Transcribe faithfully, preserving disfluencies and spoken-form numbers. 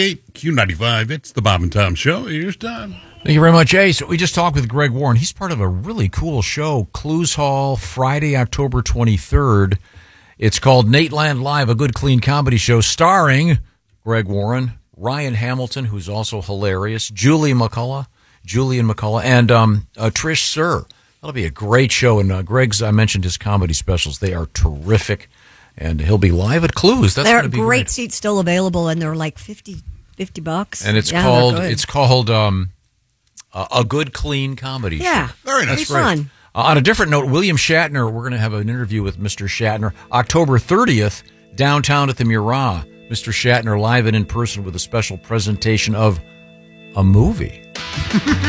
eight Q ninety-five. It's the Bob and Tom Show. Here's Tom. Thank you very much, Ace. We just talked with Greg Warren. He's part of a really cool show, Clues Hall, Friday, October twenty-third. It's called Nate Land Live, a good, clean comedy show starring Greg Warren, Ryan Hamilton, who's also hilarious, Julie McCullough, Julian McCullough, and um, uh, Trish Sir. That'll be a great show. And uh, Greg's, I mentioned his comedy specials. They are terrific. And he'll be live at Clues. That's there going are to be great, great seats still available, and they're like fifty, fifty bucks. And it's yeah, called it's called um, a, a good, clean comedy yeah, show. Very nice. That's fun. Uh, on a different note, William Shatner, we're going to have an interview with Mister Shatner October thirtieth, downtown at the Murat. Mister Shatner live and in person with a special presentation of a movie.